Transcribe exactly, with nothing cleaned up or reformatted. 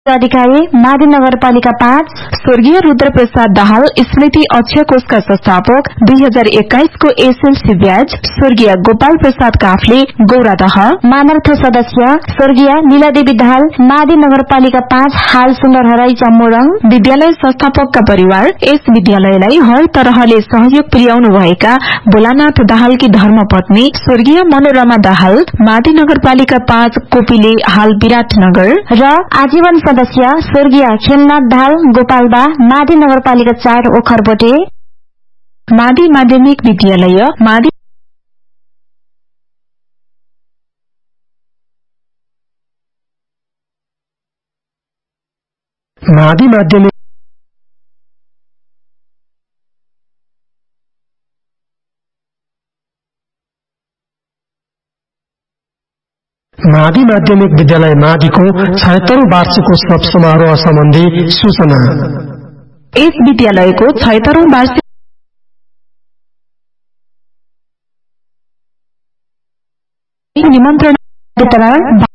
अधिकारी मादी नगरपालिका पाँच स्वर्गीय रुद्रप्रसाद दाहाल स्मृति अक्षय कोषका संस्थापक दुई हजार एक्काइस को एसएलसी ब्याज स्वर्गीय गोपाल प्रसाद काफले गौरादह मानर्थ सदस्य स्वर्गीय नीलादेवी दाहाल मादी नगरपालिका पाँच हाल सुन्दर हराई चामोरङ विद्यालय संस्थापकका परिवार यस विद्यालयलाई हर तरहले सहयोग पुर्याउनु भएका भोलानाथ दाहालकी धर्मपत्नी स्वर्गीय मनोरमा दाहाल मादी नगरपालिका पाँच कोपिले हाल विराटनगर र आजीवन सदस्य स्वर्गीय खेमनाथ दाहाल गोपालबा मादी नगरपालिका चार ओखरबोटे मादी माध्यमिक विद्यालय मादी मादी माध्यमिक मादी माध्यमिक विद्यालय मादीको छयत्तरौं वार्षिकोत्सव समारोह सम्बन्धी सूचना। यस विद्यालयको छयत्तरौं वार्षिक निमन्त्रण वितरण